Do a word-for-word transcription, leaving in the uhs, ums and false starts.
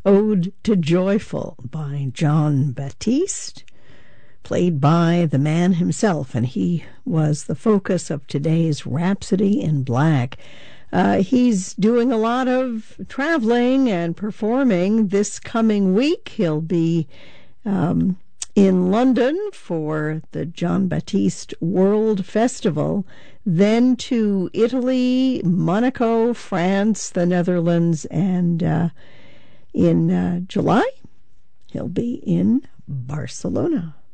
Ode to Joyful by Jon Batiste, played by the man himself, and he was the focus of today's Rhapsody in Black. Uh, he's doing a lot of traveling and performing this coming week. He'll be um, in London for the Jon Batiste World Festival, then to Italy, Monaco, France, the Netherlands, and uh, in uh, July, he'll be in Barcelona.